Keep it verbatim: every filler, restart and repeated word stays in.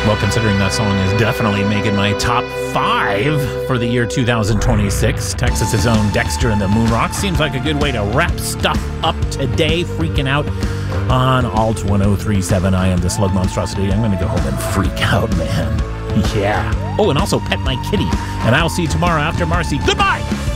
Well, considering that song is definitely making my top five for the year two thousand twenty-six, Texas's own Dexter and the Moonrocks seems like a good way to wrap stuff up today. Freaking out on Alt one oh three point seven. I am the Slug Monstrosity. I'm going to go home and freak out, man. Yeah. Oh, and also pet my kitty. And I'll see you tomorrow after Marcy. Goodbye!